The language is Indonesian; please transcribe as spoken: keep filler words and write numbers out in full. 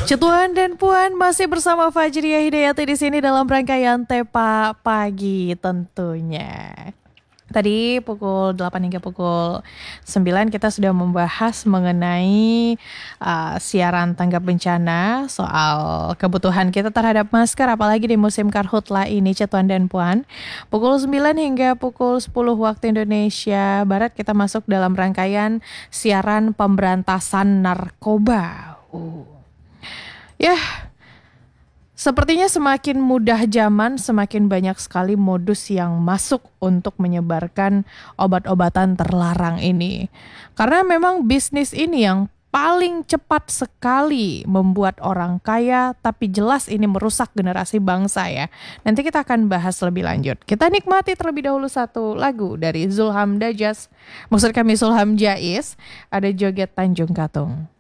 Cetuan dan Puan masih bersama Fajriya Hidayati di sini dalam rangkaian Tepa Pagi tentunya. Tadi pukul delapan hingga pukul sembilan kita sudah membahas mengenai uh, siaran tanggap bencana, soal kebutuhan kita terhadap masker apalagi di musim karhutla ini Cetuan dan Puan. Pukul sembilan hingga pukul sepuluh waktu Indonesia Barat kita masuk dalam rangkaian siaran pemberantasan narkoba. Uh. Ya, sepertinya semakin mudah zaman, semakin banyak sekali modus yang masuk untuk menyebarkan obat-obatan terlarang ini. Karena memang bisnis ini yang paling cepat sekali membuat orang kaya, tapi jelas ini merusak generasi bangsa ya. Nanti kita akan bahas lebih lanjut. Kita nikmati terlebih dahulu satu lagu dari Zulham Dajas, maksud kami Zulham Jais, ada Joget Tanjung Katung.